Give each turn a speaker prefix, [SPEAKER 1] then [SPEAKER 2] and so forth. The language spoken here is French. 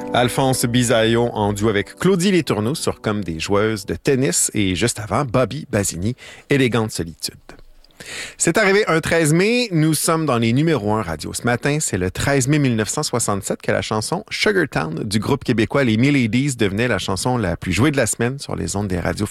[SPEAKER 1] Alphonse Bisaillon en duo avec Claudie Letourneau sur Comme des joueuses de tennis et juste avant, Bobby Basini, Élégante solitude. C'est arrivé un 13 mai, nous sommes dans les numéros 1 radio. Ce matin, c'est le 13 mai 1967 que la chanson Sugar Town du groupe québécois Les Miladies devenait la chanson la plus jouée de la semaine sur les ondes des radios